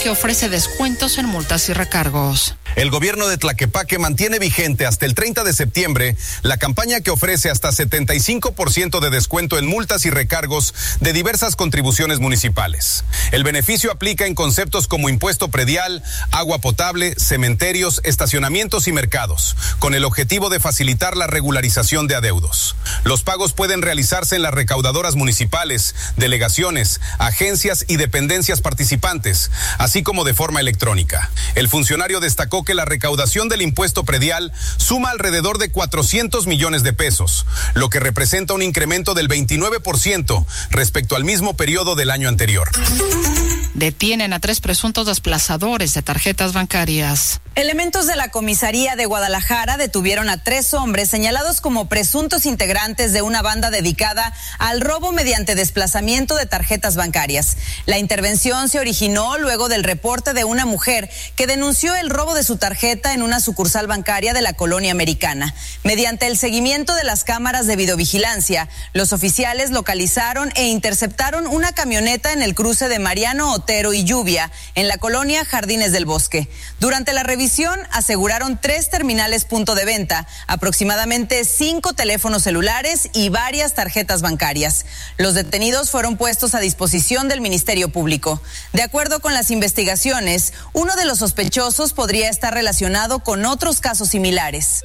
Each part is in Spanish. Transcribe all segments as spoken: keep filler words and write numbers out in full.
que ofrece descuentos en multas y recargos. El gobierno de Tlaquepaque mantiene vigente hasta el treinta de septiembre la campaña que ofrece hasta setenta y cinco por ciento de descuento en multas y recargos de diversas contribuciones municipales. El beneficio aplica en conceptos como impuesto predial, agua potable, cementerios, estacionamientos y mercados, con el objetivo de facilitar la regularización de adeudos. Los pagos pueden realizarse en las recaudadoras municipales, delegaciones, agencias y dependencias participantes, así como de forma electrónica. El funcionario destacó que la recaudación del impuesto predial suma alrededor de cuatrocientos millones de pesos, lo que representa un incremento del veintinueve por ciento respecto al mismo periodo del año anterior. Detienen a tres presuntos desplazadores de tarjetas bancarias. Elementos de la comisaría de Guadalajara detuvieron a tres hombres señalados como presuntos integrantes de una banda dedicada al robo mediante desplazamiento de tarjetas bancarias. La intervención se originó luego del reporte de una mujer que denunció el robo de su tarjeta en una sucursal bancaria de la colonia Americana. Mediante el seguimiento de las cámaras de videovigilancia, los oficiales localizaron e interceptaron una camioneta en el cruce de Mariano Otero y Lluvia, en la colonia Jardines del Bosque. Durante la revisión aseguraron tres terminales punto de venta, aproximadamente cinco teléfonos celulares y varias tarjetas bancarias. Los detenidos fueron puestos a disposición del Ministerio Público. De acuerdo con las investigaciones, uno de los sospechosos podría estar relacionado con otros casos similares.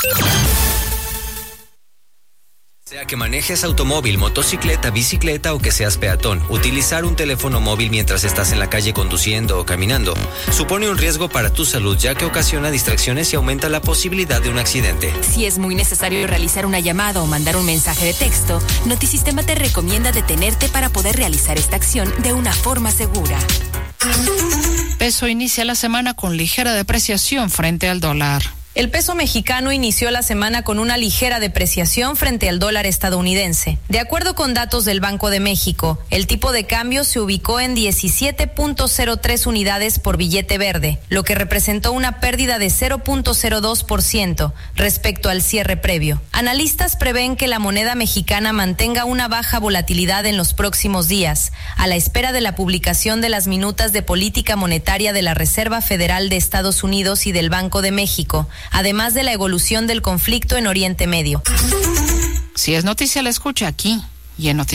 Sea que manejes automóvil, motocicleta, bicicleta o que seas peatón, utilizar un teléfono móvil mientras estás en la calle conduciendo o caminando supone un riesgo para tu salud, ya que ocasiona distracciones y aumenta la posibilidad de un accidente. Si es muy necesario realizar una llamada o mandar un mensaje de texto, Notisistema te recomienda detenerte para poder realizar esta acción de una forma segura. Peso inicia la semana con ligera depreciación frente al dólar. El peso mexicano inició la semana con una ligera depreciación frente al dólar estadounidense. De acuerdo con datos del Banco de México, el tipo de cambio se ubicó en diecisiete punto cero tres unidades por billete verde, lo que representó una pérdida de cero punto cero dos por ciento respecto al cierre previo. Analistas prevén que la moneda mexicana mantenga una baja volatilidad en los próximos días, a la espera de la publicación de las minutas de política monetaria de la Reserva Federal de Estados Unidos y del Banco de México, además de la evolución del conflicto en Oriente Medio. Si es noticia, la escucha aquí y en Noticias.